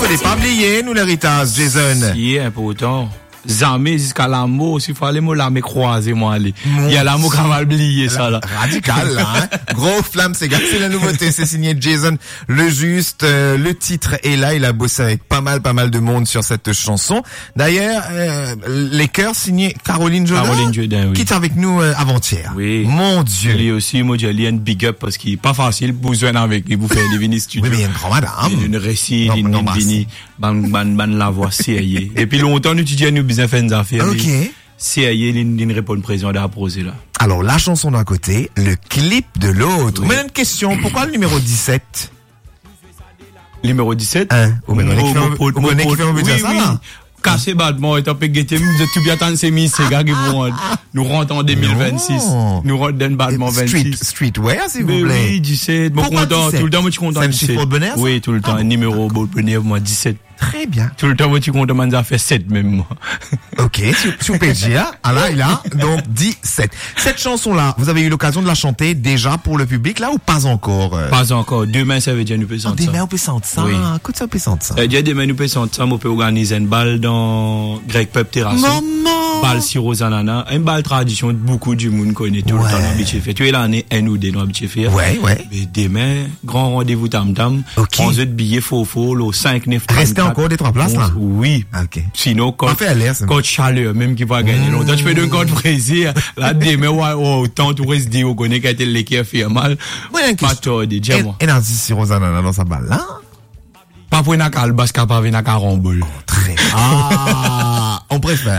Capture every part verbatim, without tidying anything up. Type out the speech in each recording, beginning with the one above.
fallait pas oublier, nous, l'héritage, Jason. Si, important. Jamais jusqu'à la mort, s'il fallait me la me croiser, moi, aller. Il y a la mot qu'on va oublier, ça, là. Radical, là, hein. Gros flamme, c'est gars, c'est la nouveauté, c'est signé Jason Le Juste, euh, le titre est là, il a bossé avec pas mal, pas mal de monde sur cette chanson. D'ailleurs, euh, les chœurs signés Caroline Jodin. Caroline Jodin, oui. Qui est avec nous, euh, avant-hier. Oui. Mon Dieu. Lui aussi, moi, j'ai un big up parce qu'il est pas facile pour jouer avec lui, pour faire des vinis studio. Oui, mais il y a une grande madame. Une récit, Non, une non, vini, ban, ban, ban, la voix, C I A. Et puis longtemps, nous, tu dis, nous, bien fait des affaires. Ok. C I A, il une réponse présent à poser là. Alors, la chanson d'un côté, le clip de l'autre. Oui. Mais une question, pourquoi le numéro dix-sept? Numéro dix-sept? Hein? Au bonnet qui fait un peu de ça, là? Cassé battement, et t'as pas guetté, vous êtes tout bien tant c'est mis, c'est gars qui vont, nous rentrons en deux mille vingt-six. Non. Nous rentrons dans battement vingt-six. Street, streetwear, s'il vous Mais plaît. oui, dix-sept. Bon, Pourquoi content, dix-sept? tout le temps, moi, tu content. C'est un chiffre de bonheur, ça? Oui, tout le temps. Ah Un bon. numéro de bonheur, moi, dix-sept. Très bien. Tout le temps, moi, tu content, moi, ça fait sept, même, moi. Ok, sous P G A, ah là, il a donc dix-sept. Cette chanson-là, vous avez eu l'occasion de la chanter déjà pour le public, là, ou pas encore? euh? Pas encore. Demain, ça veut dire, nous peut Ah, sentir demain, ça. on peut sentir ça. Oui. Écoute ça, on peut sentir ça. Ça veut dire, demain, nous peut sentir ça, on peut organiser une balle dans Grec Pep Terrasse. Maman! Balle sirop ananas. Une balle tradition, beaucoup du monde connaît tout Ouais. le temps, l'habitué fait. Tu es l'année, un ou deux, l'habitué fait. Ouais, ouais. Mais demain, grand rendez-vous tam-tam. Ok. onze autres billets faux-faux, le cinq neuf Restez encore des trois places, là? Oui. Ok. Sinon, quand, On fait à l'air, c'est quand chaleur, même qui va gagner longtemps, tu fais d'un code plaisir. Là, demain, ouais, oh, tant, tu restes dit, on connaît qu'à tel l'équipe fait mal. Ouais, une Pas question. tort, dis moi. Et, et Nancy si Rosanna dans sa balle, là? Pas pour une calbas, pas pour une carambole. Très. Ah, on préfère.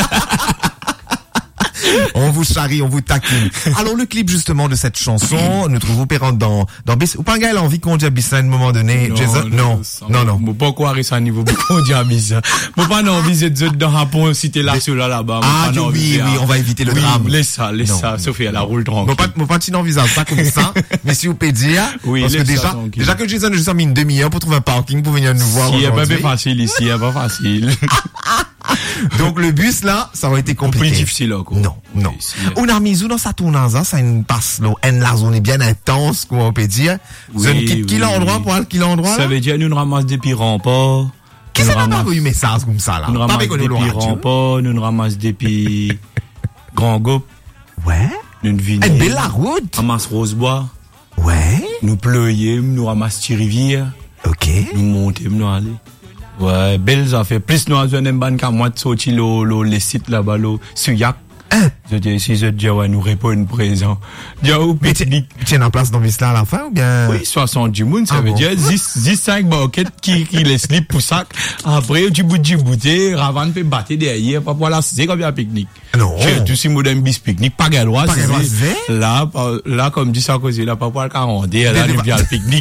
On vous charrie, on vous taquine. Alors, le clip, justement, de cette chanson, nous trouvons pérante dans, dans Bis, ou pas, gars, il a envie qu'on dise à Bis à un moment donné, Jason? Non. Non, non. Moi, pas quoi, ça niveau, beaucoup de amis, moi, pas envie de dire dans Japon, si t'es là, sur là, là-bas. Ah, oui, oui, on va éviter le oui, drame. laisse ça, laisse Non, ça, non, Sophie, elle a non. roule tranquille. Moi, pas, moi, pas, tu n'envisages ça comme ça, mais si vous pouvez dire, Oui, parce que laisse ça déjà, tranquille. déjà que Jason a juste mis une demi-heure pour trouver un parking pour venir nous voir Si, c'est pas aujourd'hui. facile ici, c'est pas facile. Donc, le bus, là, ça aurait été compliqué. Plus difficile, encore. Non, non. Oui, si. On a mis où dans sa tournage, ça, ça une passe, là, une la zone est bien intense, comment on peut dire. Oui, Zone qui, qui oui, l'endroit oui. pour aller, qui l'endroit, Ça là? veut dire, nous, nous ramasse des petits remparts. Qui Nous ça n'a pas ramasse- eu message comme ça, là? Nous Pas ramasse avec des le petits radio. remparts, nous nous ramasse des petits grands gopes, Ouais. nous Une venons. belle la route. Ramasse Rosebois, Ouais. nous pleuillons, nous ramasse Rivière, Ok. nous montons, nous aller. Ouais, belles affaires. Plus nous avons un ban qu'à moi de sortir le, le, les sites là-bas, le, sur Yak. Hein? Je dis, si je dis, ouais, nous répondons présent. Dis, oh, Mais tu pique-nique. tu es en place dans Visla à la fin ou bien? Oui, soixante du monde, ça Ah veut bon? dire dix, dix, cinq banquettes qui, qui les slip pour sac. Après, tu bout du bouté, avant de faire battre derrière, pas voilà, c'est comme un pique-nique. Non. Tu tu si moderne bis pique-nique, pas gallois, Pas gallois, c'est, c'est? là, par- là, comme dit Sarkozy, là, pas pour le quarante, là, Mais- nous vient le pique-nique.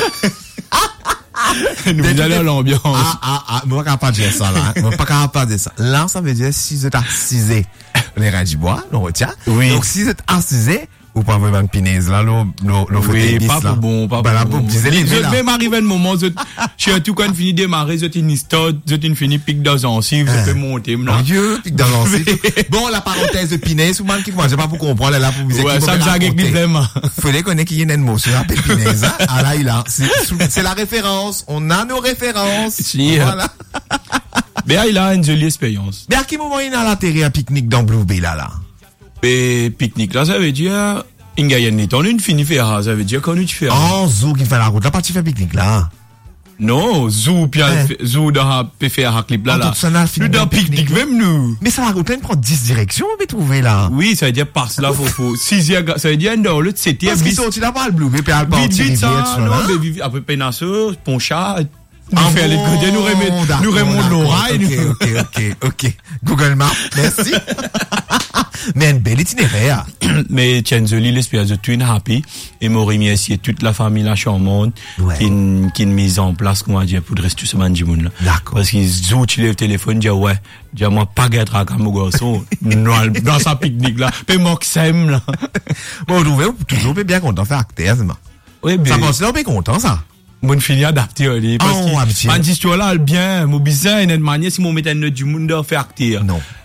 Nous Mais allons à tu- l'ambiance. Ah, ah, ah, moi, pas capable de dire ça, là. Hein. Moi, pas capable de dire ça. Là, ça veut dire, si vous êtes assisé, les reins du bois, on retient. Oui. Donc, si vous êtes assisé, vous pouvez avoir une pinaise, là, l'eau, l'eau, l'eau, Oui, pas pour bon, pas bah, là, pour pour bon. disais les Je là. vais m'arriver un moment, je suis en tout cas fini de démarrer, je une histoire, je une fini pique dans un si, je Hein. peux monter, Mon Dieu, pique dans l'ancien. Bon, la parenthèse de pinaise, ou mal qui moi, j'ai pas pour comprendre, elle est là pour vous dire Ouais, qu'il faut ça me me zague raconter. vraiment. Fallait qu'on ait qu'il y ait une mot sur la pinaise, hein. Ah là, il a. C'est, c'est la référence. On a nos références. Si. Voilà. Mais il a une jolie expérience. Mais à quel moment il a atterri à pique-nique dans Blue Bay, là, là? Et pique-nique, là, ça veut dire, il y a une on une fini faire, ça veut dire qu'on tu fais. Oh, Zou qui fait la route. Là, pas tu fais pique-nique, là. Non, zou, puis Hein. zou, dans, peut faire un clip là, Ah, là. tout ça, là, fini Nous, dans dans pique-nique, pique-nique. même nous. Mais ça, la route, là, il prend dix directions, on peut trouver, là. Oui, ça veut dire passe là, faut, faut, sixième, ça veut dire, dans l'autre, c'était, Parce qu'ils bis, sont, tu l'as pas le Blue Bay, puis elle part vite, vite, rivière, ça, tu non, vois, mais hein. vite, après, Pénasseur, Ponchat, nous Ah faire les bon, côtés, nous remettre, d'accord, nous remonter d'accord. l'oreille, nous. Ok, ok, ok, ok. Google Maps, merci. Mais un bel itinéraire. Mais tiens, joli l'espèce de twin happy et m'a remercié toute la famille là charmante Ouais. qui qui une mise en place comment dire pour le reste tout ce monde du monde là. D'accord. Parce qu'ils ont utilisé le téléphone dit ouais, dit moi pas gâter à mon garçon dans dans sa pique-nique là, mais moi qui s'aime là. Bon, je trouve toujours bien content de faire acteur, ça. Oui, Ça ben pense là, on est content, ça. mon fini adapté parce Oh, habitué. que man histoire là bien, mon bizarre une manière si mon mettre un autre du monde de faire acteur. Non.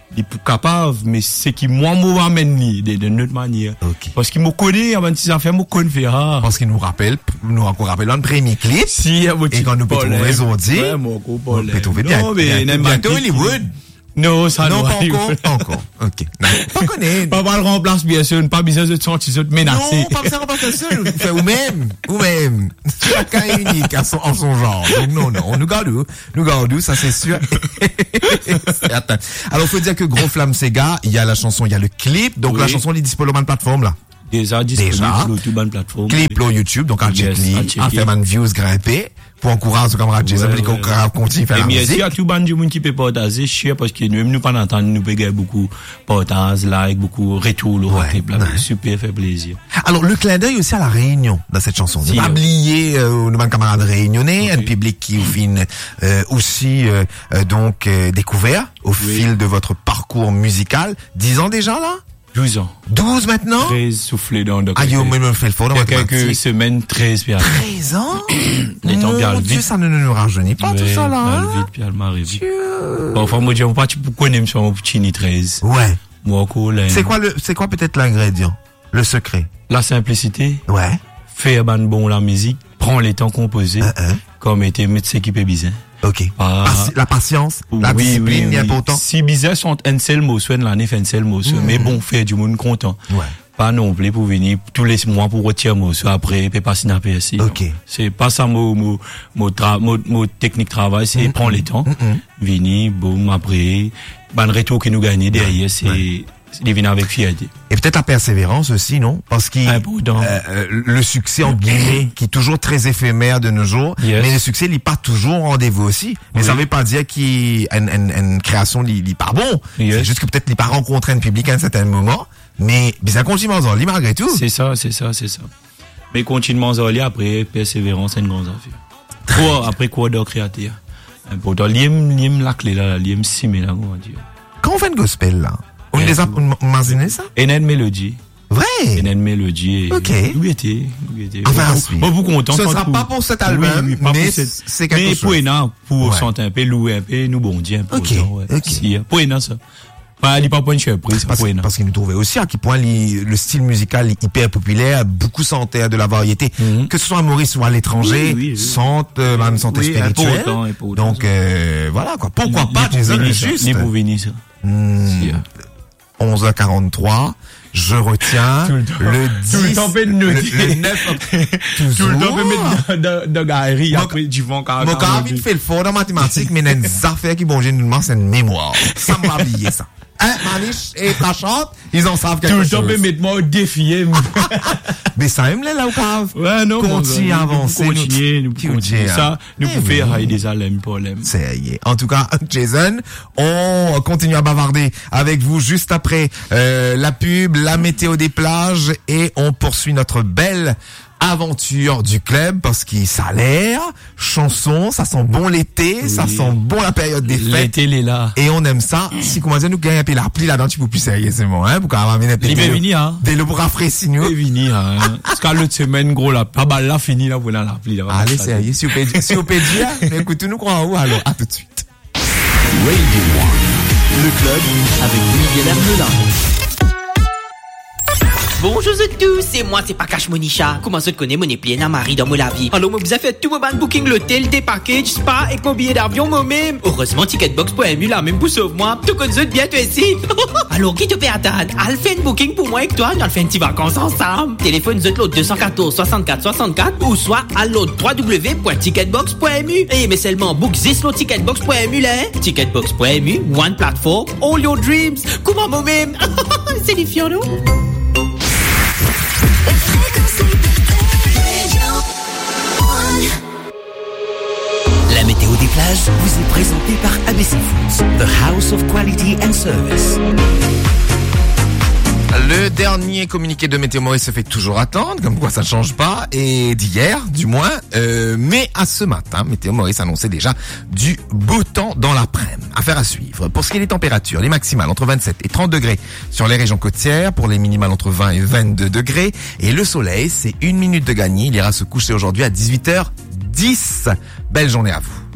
il est capable, mais c'est qui moi m'amène ni de d'une autre manière. Okay. Parce qu'il me connaît avant si ça fait me connaît faire. Parce qu'il nous rappelle, nous encore rappelle un premier clip. Si, et quand nous peut trouver aujourd'hui, on peut trouver bien. Non, mais bientôt Hollywood. Non, ça non, pas encore, pas encore. Ok. Non, pas connaître. Pas mal remplace bien sûr, pas besoin de te sentir menacé. Non, pas besoin de remplacer seul. Ou même, ou même. Chacun est unique à son, en son genre. Donc non, non, nous gardons, nous gardons, ça c'est sûr. Attends. Alors, faut dire que Gros Flamme Sega, il y a la chanson, il y a le clip. Donc oui. La chanson, elle est disponible sur la plateforme, là. Déjà disponible sur YouTube, bonne plateforme. Clip sur YouTube, donc à checker, à faire man views grimper. Pour encourager camarade Jason, ouais, qu'on ouais. continue à faire la musique. Et bien, il y a tout le monde du monde qui peut partager, cher, parce que nous, nous, pendant temps, nous payons beaucoup partage, like, beaucoup retour, le ouais, clip, là. Ouais. Super, fait plaisir. Alors, le clin d'œil aussi à la Réunion, dans cette chanson. Si, ne pas oublier, euh, nos camarades réunionnais, okay. Un public qui, au fin, euh, aussi, euh, donc, euh, découvert au oui. fil de votre parcours musical. dix ans déjà, là? douze ans. douze maintenant? treize soufflés dans le Ah, yo, mais me fait le fort dans quelques mathématiques. Semaines, treize, Pierre. treize ans? Les temps, Pierre, vite. Dieu, ça ne nous rajeunit pas, oui, tout ça, là. Hein? Vite, Pierre, m'arrive. Bon, enfin, moi, je dis, pas, tu peux connaître, sur mon petit treize. Ouais. Moi, cool, c'est quoi le, c'est quoi peut-être l'ingrédient? Le secret? La simplicité. Ouais. Faire ban bon la musique, prends les temps composés, uh-huh. Comme était médecin qui peut bizarre. Ok. Ah. Paci- la patience, la oui, discipline, oui, oui. important. Si bizarre sont un seul mot, soit l'année fait un seul mot, mmh. Mais bon, faire du monde content. Ouais. Pas non plus pour venir tous les mois pour retirer mot, soit après, peut pas s'y ici. Ok. C'est pas ça mon, mon, mon, tra- mon, mon technique travail, c'est mmh. Prendre les temps, mmh. Venir, bon, après, ben, le retour que nous gagnons derrière, ouais. C'est, ouais. De venir avec fierté. Et peut-être la persévérance aussi, non? Parce qu'il euh, le succès en guillemets qui est toujours très éphémère de nos jours, yes. Mais le succès il n'est pas toujours au rendez-vous aussi. Mais oui. Ça veut pas dire qu'il une, une, une création il n'est pas bon. Yes. C'est juste que peut-être il pas rencontré un public à un certain moment, mais bien continue en zoli malgré tout. C'est ça, c'est ça, c'est ça. Mais continue en zoli après persévérance c'est une grande affaire. Quoi après quoi de créateur. Important liem liem la clé là, liem simé là comment dire. Quand on fait une gospel là. On les a imaginé ça? Et une mélodie. Vrai? Et une mélodie. Ok. Où était? Où était? Enfin, bon, vous content. Ce ne sera pas pour cet album, oui, oui, mais pour cette... c'est quelque mais chose. Mais pour pour chanter un peu, louer un peu, nous bondir un peu. Ok. Ouais. Ok. Si, pour Ena, ça. Pas, il pas pour une surprise, parce, pour Ena. Parce qu'il nous trouvait aussi à quel point li, le style musical est hyper populaire, beaucoup sentait de la variété, mm-hmm. Que ce soit à Maurice ou à l'étranger, oui, oui, oui. Sente, euh, même santé oui, spirituelle. Important, important, donc, euh, voilà, quoi. Pourquoi il, pas, Jason, juste. Ni pour venir, ça. Hmm. Si, onze heures quarante-trois, je retiens le, le dix, tout le temps fait de le, le neuf octobre. Tout le temps fait de, de, de galerie, après du vent car. Mon cas, vite fait le fort dans mathématiques, mais il y a des affaires qui bon, j'ai une c'est une mémoire. Ça m'a oublié ça. Hein, Maniche et Tachante, ils en savent quelque chose. Tout le temps, mais mettez-moi au défi. Mais ça aime les là au cave. Ouais, non. Continue à avancer. Continuer, nous continuer. Ça, nous pouvons faire des alemmes problèmes. C'est, en tout cas, Jason, on continue à bavarder avec vous juste après, euh, la pub, la météo des plages et on poursuit notre belle aventure du club parce qu'il ça a l'air chanson, ça sent bon l'été, oui. Ça sent bon la période des fêtes. L'été il est là. Et on aime ça. Si comment dire nous gagne un peu la pli là-dedans tu peux plus sérieusement hein pour avoir venir il va venir hein. Dès le bras fraîchis nous. Il va venir hein. Parce qu'à l'autre semaine gros là pas balle là fini là pour la pli là. Allez sérieux si vous pouvez si vous pouvez dire écoute nous croit en haut alors à tout de suite. Radio One. Le club avec Miguel Hermelin. Bonjour à tous, c'est moi, c'est pas Cash Monisha. Comment ça te connais, mon éplienne à Marie dans mon la vie. Alors, moi, vous avez fait tout mon ban booking, l'hôtel, des packages, spa, et mon billet d'avion, moi-même. Heureusement, ticketbox point m u là, même pour sauver moi. Tout comme ça, bien, toi ici. Alors, qui te fait attendre? Elle fait une booking pour moi et toi, on fait une petite vacances ensemble. Téléphone, vous êtes l'autre deux cent quatorze soixante-quatre soixante-quatre, ou soit à l'autre w w w point ticketbox point m u. Et, mais seulement, book this, l'autre ticketbox point m u, là. ticketbox point m u, one platform, all your dreams. Comment, moi-même? C'est différent, non? La météo des plages vous est présentée par A B C Foods, the house of quality and service. Le dernier communiqué de Météo Maurice se fait toujours attendre, comme quoi ça ne change pas, et d'hier, du moins, euh, mais à ce matin, Météo Maurice annonçait déjà du beau temps dans l'après-midi. Affaire à suivre. Pour ce qui est des températures, les maximales entre vingt-sept et trente degrés sur les régions côtières, pour les minimales entre vingt et vingt-deux degrés, et le soleil, c'est une minute de gagné, il ira se coucher aujourd'hui à dix-huit heures dix. Belle journée à vous.